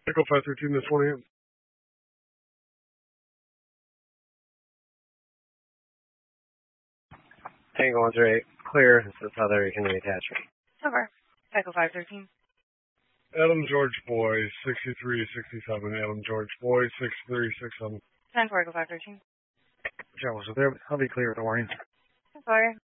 Echo 513 this morning. Tango 138, clear. This is Southern Kennedy attachment. Over. Echo 513. Adam George Boy, 6367. Adam George Boy, 6367. 10-4, Echo 513. Travelers, so there, I'll be clear with the warning. Sorry.